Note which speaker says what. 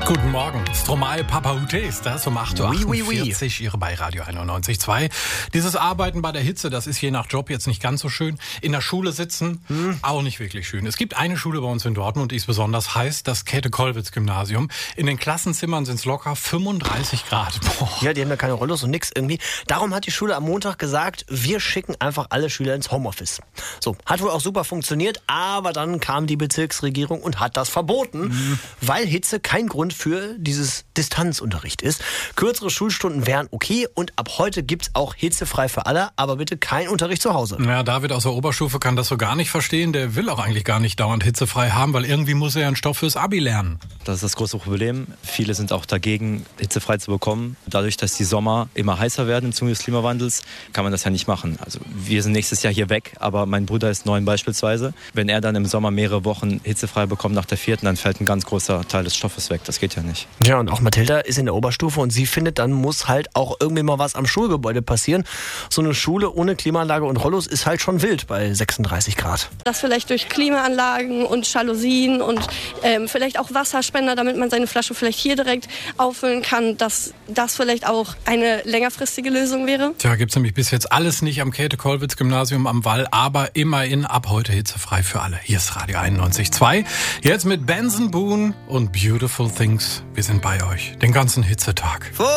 Speaker 1: Guten Morgen. Stromae Papaute ist das um 8.48 Uhr Ihre bei Radio 91.2. Dieses Arbeiten bei der Hitze, das ist je nach Job jetzt nicht ganz so schön. In der Schule sitzen, auch nicht wirklich schön. Es gibt eine Schule bei uns in Dortmund, die ist besonders heiß, das Käthe-Kollwitz-Gymnasium. In den Klassenzimmern sind es locker 35 Grad. Boah.
Speaker 2: Ja, die haben ja keine Rollos und nix irgendwie. Darum hat die Schule am Montag gesagt, wir schicken einfach alle Schüler ins Homeoffice. So, hat wohl auch super funktioniert, aber dann kam die Bezirksregierung und hat das verboten, weil Hitze kein Grund für dieses Distanzunterricht ist. Kürzere Schulstunden wären okay und ab heute gibt's auch hitzefrei für alle, aber bitte kein Unterricht zu Hause.
Speaker 1: Ja, David aus der Oberstufe kann das so gar nicht verstehen. Der will auch eigentlich gar nicht dauernd hitzefrei haben, weil irgendwie muss er ja einen Stoff fürs Abi lernen.
Speaker 3: Das ist das große Problem. Viele sind auch dagegen, hitzefrei zu bekommen. Dadurch, dass die Sommer immer heißer werden im Zuge des Klimawandels, kann man das ja nicht machen. Also wir sind nächstes Jahr hier weg, aber mein Bruder ist 9 beispielsweise. Wenn er dann im Sommer mehrere Wochen hitzefrei bekommt nach der 4., dann fällt ein ganz großer Teil des Stoffes weg. Das geht ja nicht.
Speaker 2: Ja, und auch Mathilda ist in der Oberstufe und sie findet, dann muss halt auch irgendwie mal was am Schulgebäude passieren. So eine Schule ohne Klimaanlage und Rollos ist halt schon wild bei 36 Grad.
Speaker 4: Das vielleicht durch Klimaanlagen und Jalousien und vielleicht auch Wasserspender, damit man seine Flasche vielleicht hier direkt auffüllen kann, dass das vielleicht auch eine längerfristige Lösung wäre.
Speaker 1: Tja, gibt's nämlich bis jetzt alles nicht am Käthe-Kollwitz-Gymnasium am Wall, aber immerhin ab heute hitzefrei für alle. Hier ist Radio 91.2. Jetzt mit Benson Boone und Beautiful Things. Wir sind bei euch den ganzen Hitzetag.